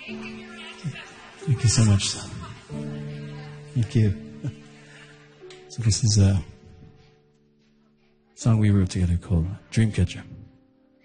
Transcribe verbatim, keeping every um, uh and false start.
Thank you so much. Thank you. So this is a song we wrote together called Dreamcatcher.